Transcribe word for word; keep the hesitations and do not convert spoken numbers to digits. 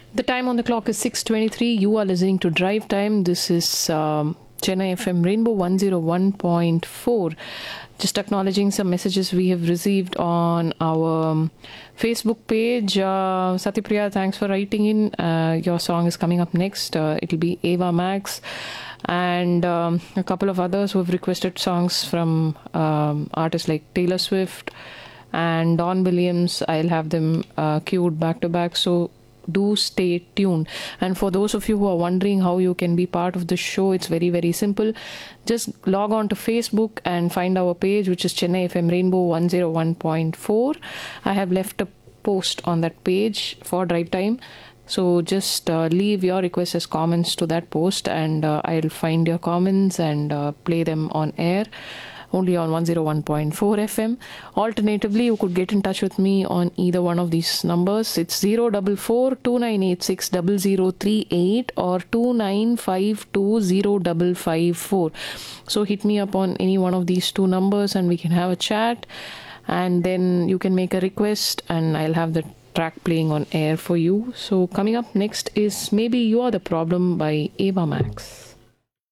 The time on the clock is six twenty-three. You are listening to Drive Time. This is um, Chennai F M Rainbow one oh one point four. Just acknowledging some messages we have received on our um, Facebook page. Uh, Satyapriya, thanks for writing in. Uh, your song is coming up next. Uh, it'll be Ava Max. And um, a couple of others who have requested songs from um, artists like Taylor Swift and Don Williams. I'll have them uh, queued back to back. So do stay tuned. And for those of you who are wondering how you can be part of the show, it's very very simple. Just log on to Facebook and find our page, which is Chennai F M Rainbow one oh one point four. I have left a post on that page for Drive Time, so just uh, leave your requests as comments to that post, and uh, I'll find your comments and uh, play them on air, only on one oh one point four F M. Alternatively, you could get in touch with me on either one of these numbers. It's zero four four, two nine eight six, zero zero three eight or two nine five two zero five five four. So hit me up on any one of these two numbers and we can have a chat, and then you can make a request and I'll have the track playing on air for you. So coming up next is Maybe You Are the Problem by Ava Max.